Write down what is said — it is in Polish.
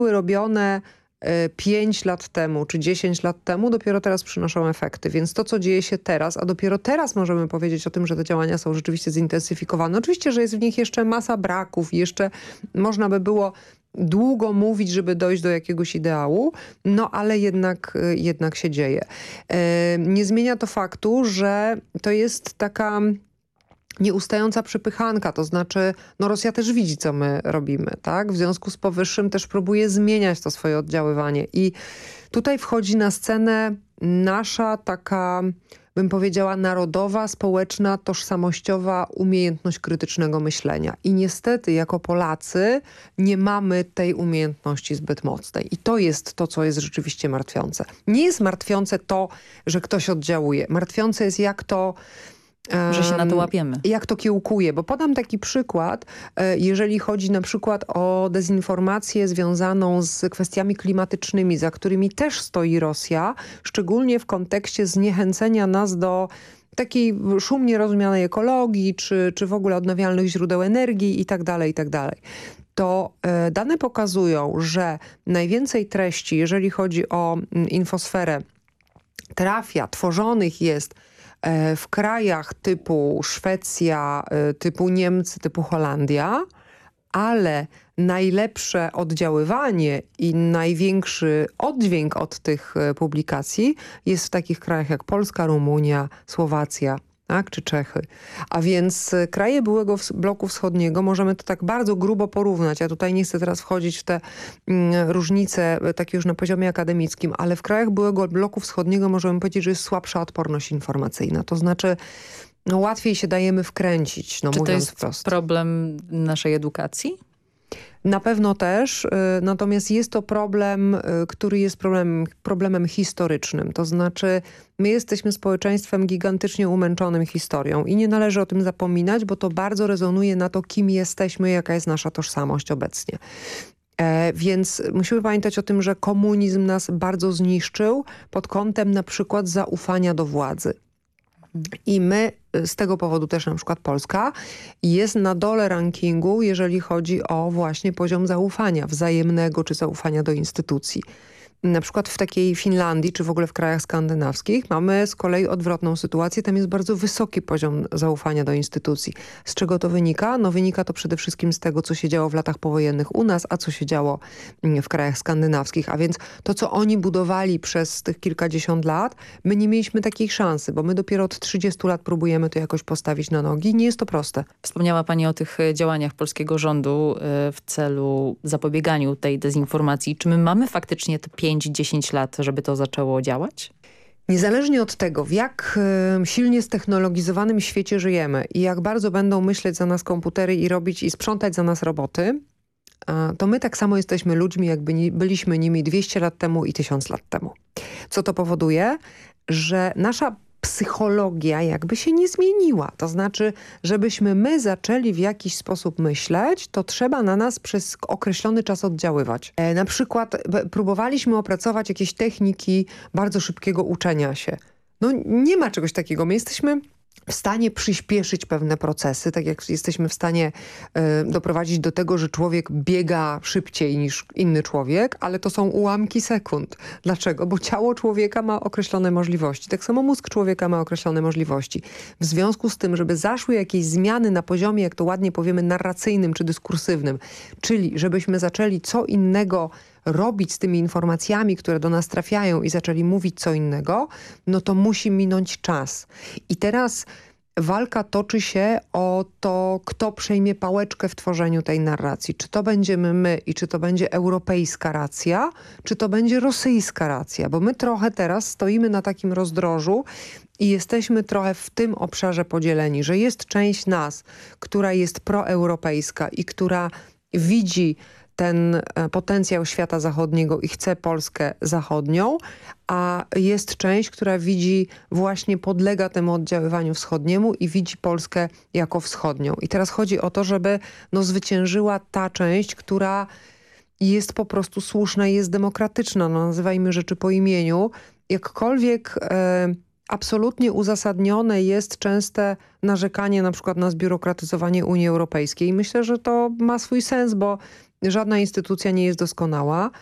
były robione 5 lat temu czy 10 lat temu, dopiero teraz przynoszą efekty. Więc to, co dzieje się teraz, a dopiero teraz możemy powiedzieć o tym, że te działania są rzeczywiście zintensyfikowane. Oczywiście, że jest w nich jeszcze masa braków i jeszcze można by było długo mówić, żeby dojść do jakiegoś ideału, no ale jednak się dzieje. Nie zmienia to faktu, że to jest taka nieustająca przepychanka, to znaczy no Rosja też widzi, co my robimy, tak? W związku z powyższym też próbuje zmieniać to swoje oddziaływanie i tutaj wchodzi na scenę nasza taka, bym powiedziała, narodowa, społeczna, tożsamościowa umiejętność krytycznego myślenia. I niestety jako Polacy nie mamy tej umiejętności zbyt mocnej. I to jest to, co jest rzeczywiście martwiące. Nie jest martwiące to, że ktoś oddziałuje. Martwiące jest że się na to łapiemy. Jak to kiełkuje, bo podam taki przykład, jeżeli chodzi na przykład o dezinformację związaną z kwestiami klimatycznymi, za którymi też stoi Rosja, szczególnie w kontekście zniechęcenia nas do takiej szumnie rozumianej ekologii, czy w ogóle odnawialnych źródeł energii itd., itd. To dane pokazują, że najwięcej treści, jeżeli chodzi o infosferę, tworzonych jest w krajach typu Szwecja, typu Niemcy, typu Holandia, ale najlepsze oddziaływanie i największy oddźwięk od tych publikacji jest w takich krajach jak Polska, Rumunia, Słowacja, tak, czy Czechy. A więc kraje byłego bloku wschodniego, możemy to tak bardzo grubo porównać. Ja tutaj nie chcę teraz wchodzić w te różnice takie już na poziomie akademickim, ale w krajach byłego bloku wschodniego możemy powiedzieć, że jest słabsza odporność informacyjna. To znaczy no, łatwiej się dajemy wkręcić, no, Czy to mówiąc jest wprost. problem naszej edukacji? Na pewno też, natomiast jest to problem, który jest problemem historycznym. To znaczy my jesteśmy społeczeństwem gigantycznie umęczonym historią i nie należy o tym zapominać, bo to bardzo rezonuje na to, kim jesteśmy, jaka jest nasza tożsamość obecnie. Więc musimy pamiętać o tym, że komunizm nas bardzo zniszczył pod kątem na przykład zaufania do władzy. I my z tego powodu też na przykład Polska jest na dole rankingu, jeżeli chodzi o właśnie poziom zaufania wzajemnego czy zaufania do instytucji. Na przykład w takiej Finlandii, czy w ogóle w krajach skandynawskich mamy z kolei odwrotną sytuację. Tam jest bardzo wysoki poziom zaufania do instytucji. Z czego to wynika? No wynika to przede wszystkim z tego, co się działo w latach powojennych u nas, a co się działo w krajach skandynawskich. A więc to, co oni budowali przez tych kilkadziesiąt lat, my nie mieliśmy takiej szansy, bo my dopiero od 30 lat próbujemy to jakoś postawić na nogi. Nie jest to proste. Wspomniała pani o tych działaniach polskiego rządu w celu zapobieganiu tej dezinformacji. Czy my mamy faktycznie te 5-10 lat, żeby to zaczęło działać? Niezależnie od tego, w jak silnie ztechnologizowanym świecie żyjemy i jak bardzo będą myśleć za nas komputery i robić i sprzątać za nas roboty, to my tak samo jesteśmy ludźmi, jakby byliśmy nimi 200 lat temu i 1000 lat temu. Co to powoduje? Że nasza psychologia jakby się nie zmieniła. To znaczy, żebyśmy my zaczęli w jakiś sposób myśleć, to trzeba na nas przez określony czas oddziaływać. Na przykład próbowaliśmy opracować jakieś techniki bardzo szybkiego uczenia się. No nie ma czegoś takiego. My jesteśmy w stanie przyspieszyć pewne procesy, tak jak jesteśmy w stanie doprowadzić do tego, że człowiek biega szybciej niż inny człowiek, ale to są ułamki sekund. Dlaczego? Bo ciało człowieka ma określone możliwości. Tak samo mózg człowieka ma określone możliwości. W związku z tym, żeby zaszły jakieś zmiany na poziomie, jak to ładnie powiemy, narracyjnym czy dyskursywnym, czyli żebyśmy zaczęli co innego robić z tymi informacjami, które do nas trafiają i zaczęli mówić co innego, no to musi minąć czas. I teraz walka toczy się o to, kto przejmie pałeczkę w tworzeniu tej narracji. Czy to będziemy my i czy to będzie europejska racja, czy to będzie rosyjska racja. Bo my trochę teraz stoimy na takim rozdrożu i jesteśmy trochę w tym obszarze podzieleni, że jest część nas, która jest proeuropejska i która widzi ten potencjał świata zachodniego i chce Polskę zachodnią, a jest część, która widzi właśnie, podlega temu oddziaływaniu wschodniemu i widzi Polskę jako wschodnią. I teraz chodzi o to, żeby zwyciężyła ta część, która jest po prostu słuszna i jest demokratyczna. Nazywajmy rzeczy po imieniu. Jakkolwiek absolutnie uzasadnione jest częste narzekanie na przykład na zbiurokratyzowanie Unii Europejskiej. Myślę, że to ma swój sens, bo Żadna instytucja nie jest doskonała.